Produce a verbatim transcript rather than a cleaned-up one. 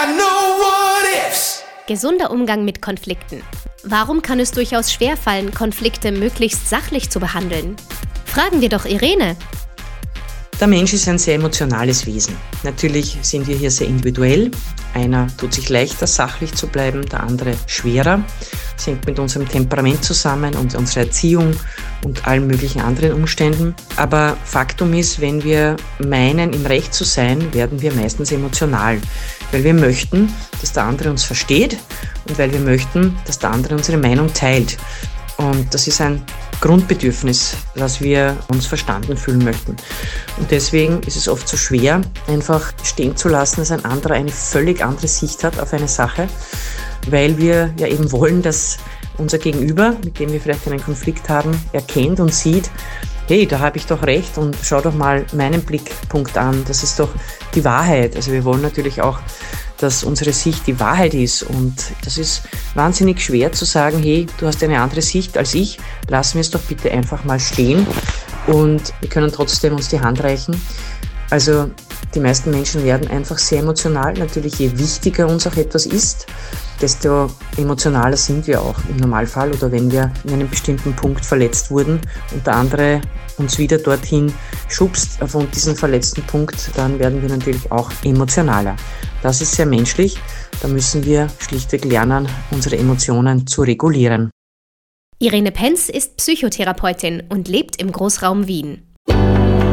got no what ifs. Gesunder Umgang mit Konflikten. Warum kann es durchaus schwerfallen, Konflikte möglichst sachlich zu behandeln? Fragen wir doch Irene. Der Mensch ist ein sehr emotionales Wesen. Natürlich sind wir hier sehr individuell. Einer tut sich leichter, sachlich zu bleiben, der andere schwerer. Das hängt mit unserem Temperament zusammen und unserer Erziehung und allen möglichen anderen Umständen. Aber Faktum ist, wenn wir meinen, im Recht zu sein, werden wir meistens emotional. Weil wir möchten, dass der andere uns versteht und weil wir möchten, dass der andere unsere Meinung teilt. Und das ist ein Grundbedürfnis, dass wir uns verstanden fühlen möchten. Und deswegen ist es oft so schwer, einfach stehen zu lassen, dass ein anderer eine völlig andere Sicht hat auf eine Sache, weil wir ja eben wollen, dass unser Gegenüber, mit dem wir vielleicht einen Konflikt haben, erkennt und sieht, hey, da habe ich doch recht und schau doch mal meinen Blickpunkt an, das ist doch die Wahrheit. Also wir wollen natürlich auch, dass unsere Sicht die Wahrheit ist und das ist wahnsinnig schwer zu sagen, hey, du hast eine andere Sicht als ich, lassen wir es doch bitte einfach mal stehen und wir können trotzdem uns die Hand reichen. Also die meisten Menschen werden einfach sehr emotional. Natürlich, je wichtiger uns auch etwas ist, desto emotionaler sind wir auch im Normalfall oder wenn wir in einem bestimmten Punkt verletzt wurden und der andere uns wieder dorthin schubst von diesem verletzten Punkt, dann werden wir natürlich auch emotionaler. Das ist sehr menschlich, da müssen wir schlichtweg lernen, unsere Emotionen zu regulieren. Irene Penz ist Psychotherapeutin und lebt im Großraum Wien.